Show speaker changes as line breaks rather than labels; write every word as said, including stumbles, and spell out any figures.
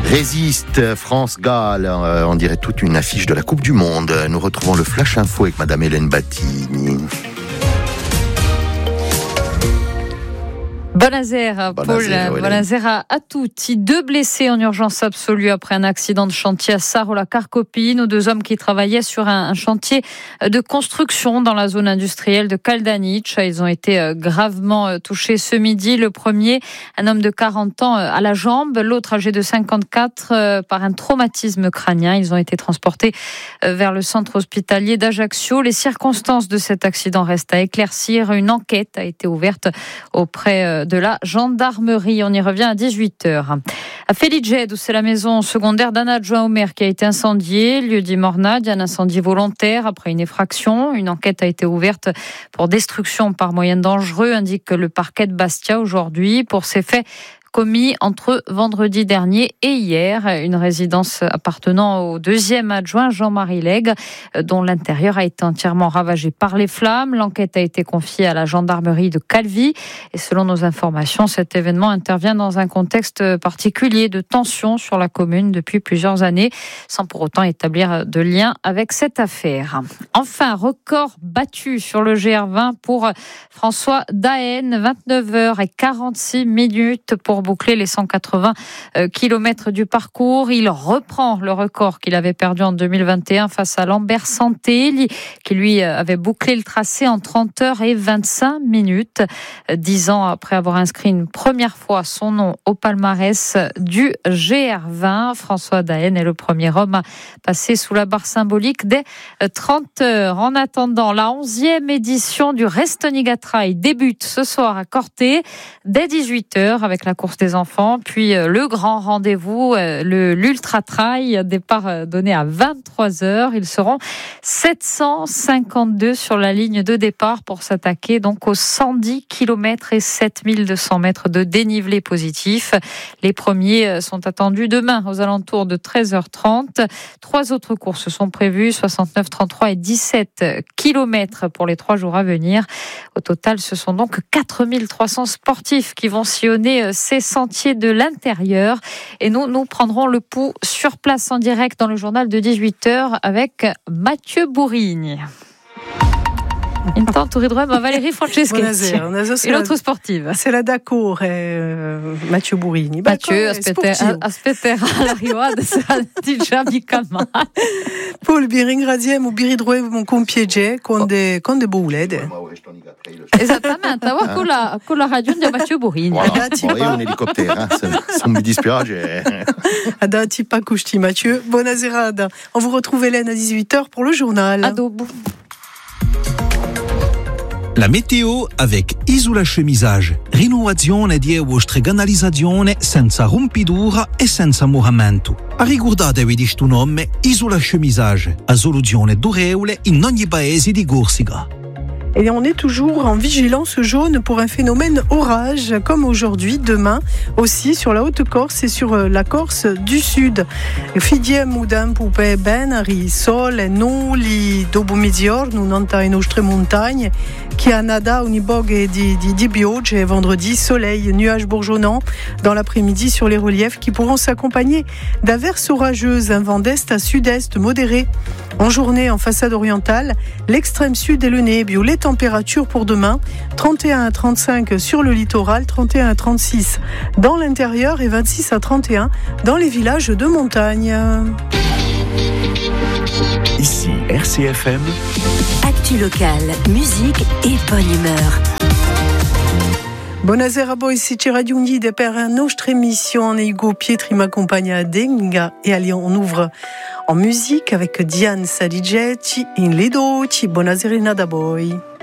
Résiste, France-Galles, euh, on dirait toute une affiche de la Coupe du Monde. Nous retrouvons le Flash Info avec Madame Hélène Battigni.
Buonasera, Paul. Buonasera a tutti. Deux blessés en urgence absolue après un accident de chantier à Saro-la-Carcopine, où deux hommes qui travaillaient sur un, un chantier de construction dans la zone industrielle de Caldanic. Ils ont été gravement touchés ce midi. Le premier, un homme de quarante ans à la jambe, l'autre âgé de cinquante-quatre par un traumatisme crânien. Ils ont été transportés vers le centre hospitalier d'Ajaccio. Les circonstances de cet accident restent à éclaircir. Une enquête a été ouverte auprès de la gendarmerie. On y revient à dix-huit heures. À Feliged, où c'est la maison secondaire d'un adjoint au maire qui a été incendiée, lieu dit Mornade, un incendie volontaire après une effraction. Une enquête a été ouverte pour destruction par moyen dangereux, indique le parquet de Bastia aujourd'hui. Pour ces faits commis entre vendredi dernier et hier. Une résidence appartenant au deuxième adjoint, Jean-Marie Legge, dont l'intérieur a été entièrement ravagé par les flammes. L'enquête a été confiée à la gendarmerie de Calvi. Et selon nos informations, cet événement intervient dans un contexte particulier de tension sur la commune depuis plusieurs années, sans pour autant établir de lien avec cette affaire. Enfin, record battu sur le G R vingt pour François Daen, vingt-neuf heures quarante-six minutes pour boucler les cent quatre-vingts kilomètres du parcours. Il reprend le record qu'il avait perdu en deux mille vingt et un face à Lambert Santé, qui lui avait bouclé le tracé en trente heures et vingt-cinq minutes. Dix ans après avoir inscrit une première fois son nom au palmarès du G R vingt, François Daen est le premier homme à passer sous la barre symbolique des trente heures. En attendant, la onzième édition du Restoniga Trail débute ce soir à Corté dès dix-huit heures avec la course des enfants, puis le grand rendez-vous, le, l'Ultra Trail, départ donné à vingt-trois heures. Ils seront sept cent cinquante-deux sur la ligne de départ pour s'attaquer donc aux cent dix kilomètres et sept mille deux cents mètres de dénivelé positif. Les premiers sont attendus demain aux alentours de treize heures trente. Trois autres courses sont prévues, soixante-neuf, trente-trois et dix-sept kilomètres pour les trois jours à venir. Au total, ce sont donc quatre mille trois cents sportifs qui vont sillonner ces sentiers de l'intérieur. Et nous, nous prendrons le pouls sur place en direct dans le journal de dix-huit heures avec Mathieu Bourigne. Intanto ridremo a Valérie Franceschetti, une autre sportive.
C'est la Dakar, eh, Mathieu Bourigni.
Mathieu, aspetterà l'arrivata, sarà già mica male.
Paul, vi ringraziamo, vi ridroviamo con piacere, con de, con de boulede.
Esattamente, oh. con, la, con la radio di Mathieu Bourigni.
Voilà. Bon, io un elicottero, eh? se, se mi dispiace.
Adati pacusti, Mathieu. Buona serata. On vous retrouve Hélène à dix-huit heures pour le journal.
A dopo.
La météo avec Isola Chemisage. Rinnovazione di vostre canalizzazione senza rompidura e senza muramento. Ricordatevi di sto nome Isola Chemisage, a soluzione durevole in ogni paese di Corsica.
Et on est toujours en vigilance jaune pour un phénomène orage, comme aujourd'hui, demain, aussi sur la Haute-Corse et sur la Corse du Sud. Fidiem udam pupe ben, ri sol e nuli dopo mezzogiorno, nanta in nostre montagne, qui a nada unibog et di, di, di biogge, et vendredi, soleil, nuages bourgeonnants dans l'après-midi sur les reliefs qui pourront s'accompagner d'averses orageuses, un vent d'est à sud-est modéré. En journée, en façade orientale, l'extrême sud est le nébio. Les températures pour demain, trente et un à trente-cinq sur le littoral, trente et un à trente-six dans l'intérieur et vingt-six à trente et un dans les villages de montagne.
Ici R C F M.
Actu locale, musique et bonne humeur.
Buonasera voi, siete Radio Unite per la nostra emissione. Hugo Pietri m'accompagne à Denga et allez, on ouvre en musique avec Diane Saligetti in Ledoci. Buonasera da voi.